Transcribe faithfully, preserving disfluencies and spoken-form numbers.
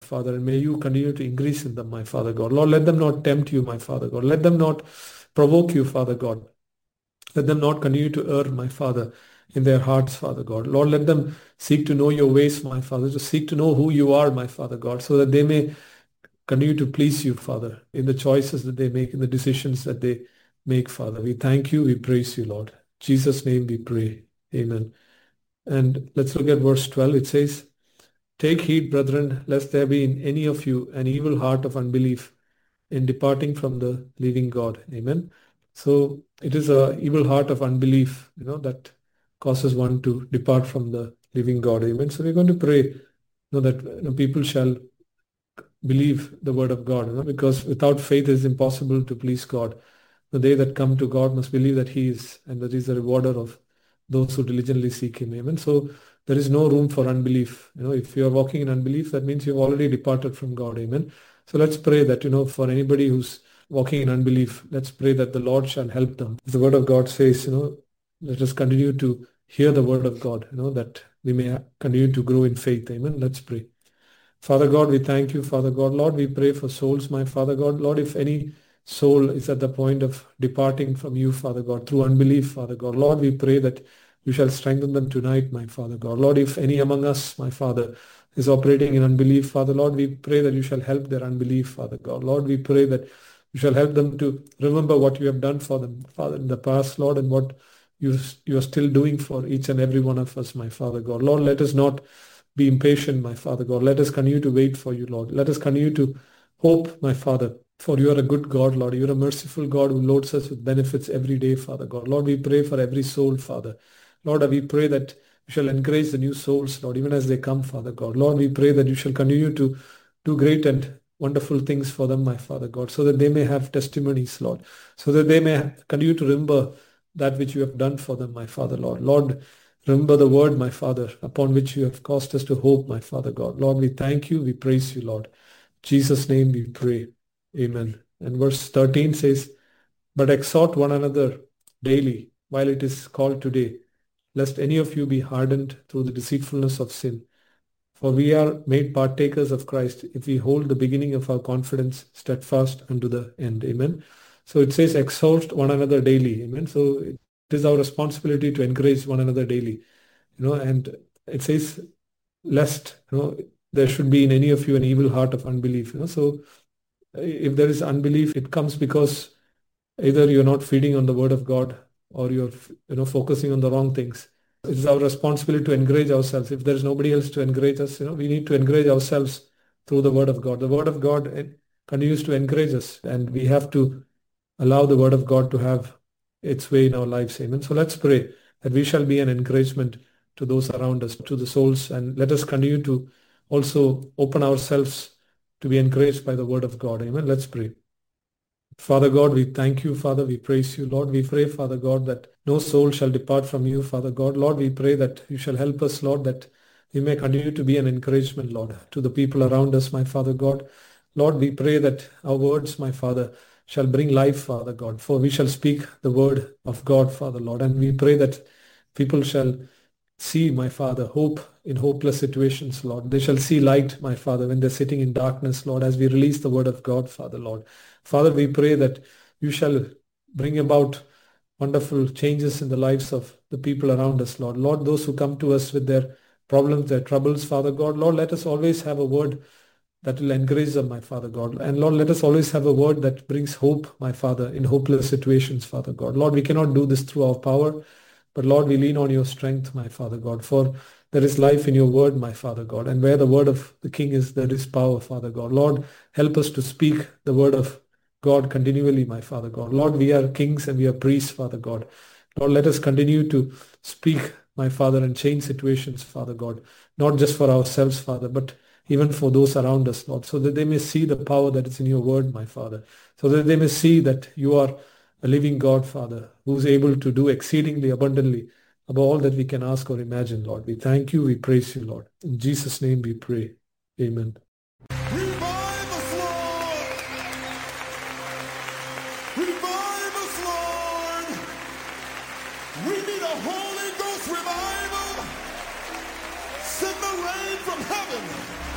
Father, and may you continue to increase in them, my Father God. Lord, let them not tempt you, my Father God. Let them not provoke you, Father God. Let them not continue to err, my Father, in their hearts, Father God. Lord, let them seek to know your ways, my Father, to seek to know who you are, my Father God, so that they may continue to please you, Father, in the choices that they make, in the decisions that they make, Father. We thank you, we praise you, Lord. In Jesus' name we pray. Amen. And let's look at verse twelve. It says, take heed, brethren, lest there be in any of you an evil heart of unbelief in departing from the living God. Amen. So it is a evil heart of unbelief, you know, that causes one to depart from the living God. Amen. So we're going to pray, you know, that you know, people shall believe the word of God, you know, because without faith it is impossible to please God. They that come to God must believe that He is, and that He is the rewarder of those who diligently seek Him. Amen. So there is no room for unbelief. You know, if you are walking in unbelief, that means you've already departed from God. Amen. So let's pray that, you know, for anybody who's walking in unbelief, let's pray that the Lord shall help them. The word of God says, you know, let us continue to hear the word of God, you know, that we may continue to grow in faith. Amen. Let's pray. Father God, we thank you, Father God. Lord, we pray for souls, my Father God. Lord, if any soul is at the point of departing from you, Father God, through unbelief, Father God, Lord, we pray that you shall strengthen them tonight, my Father God. Lord, if any among us, my Father, is operating in unbelief, Father, Lord, we pray that you shall help their unbelief, Father God. Lord, we pray that you shall help them to remember what you have done for them, Father, in the past, Lord, and what you, you are still doing for each and every one of us, my Father God. Lord, let us not be impatient, my Father God. Let us continue to wait for you, Lord. Let us continue to hope, my Father, for you are a good God, Lord. You are a merciful God who loads us with benefits every day, Father God. Lord, we pray for every soul, Father. Lord, we pray that you shall encourage the new souls, Lord, even as they come, Father God. Lord, we pray that you shall continue to do great and wonderful things for them, my Father God, so that they may have testimonies, Lord, so that they may continue to remember that which you have done for them, my Father, Lord. Lord, remember the word, my Father, upon which you have caused us to hope, my Father God. Lord, we thank you, we praise you, Lord. In Jesus' name we pray. Amen. And verse thirteen says, but exhort one another daily while it is called today, lest any of you be hardened through the deceitfulness of sin. For we are made partakers of Christ if we hold the beginning of our confidence steadfast unto the end. Amen. So it says exhort one another daily. Amen. So it is our responsibility to encourage one another daily. You know, and it says lest, you know, there should be in any of you an evil heart of unbelief. You know, so if there is unbelief, it comes because either you're not feeding on the word of God or you're, you know, focusing on the wrong things. It's our responsibility to encourage ourselves. If there's nobody else to encourage us, you know, we need to encourage ourselves through the word of God. The word of God continues to encourage us, and we have to allow the word of God to have its way in our lives. Amen. So let's pray that we shall be an encouragement to those around us, to the souls, and let us continue to also open ourselves to be encouraged by the word of God. Amen. Let's pray. Father God, we thank you, Father. We praise you, Lord. We pray, Father God, that no soul shall depart from you, Father God. Lord, we pray that you shall help us, Lord, that we may continue to be an encouragement, Lord, to the people around us, my Father God. Lord, we pray that our words, my Father, shall bring life, Father God, for we shall speak the word of God, Father Lord. And we pray that people shall see, my Father, hope in hopeless situations, Lord. They shall see light, my Father, when they're sitting in darkness, Lord, as we release the word of God, Father, Lord. Father, we pray that you shall bring about wonderful changes in the lives of the people around us, Lord. Lord, those who come to us with their problems, their troubles, Father God, Lord, let us always have a word that will encourage them, my Father God. And Lord, let us always have a word that brings hope, my Father, in hopeless situations, Father God. Lord, we cannot do this through our power, but Lord, we lean on your strength, my Father God, for there is life in your word, my Father God. And where the word of the King is, there is power, Father God. Lord, help us to speak the word of God continually, my Father God. Lord, we are kings and we are priests, Father God. Lord, let us continue to speak, my Father, and change situations, Father God, not just for ourselves, Father, but even for those around us, Lord, so that they may see the power that is in your word, my Father, so that they may see that you are a living God, Father, who is able to do exceedingly abundantly above all that we can ask or imagine, Lord. We thank you, we praise you, Lord. In Jesus' name we pray. Amen. Revive us, Lord! Revive us, Lord! We need a Holy Ghost revival! Send the rain from heaven!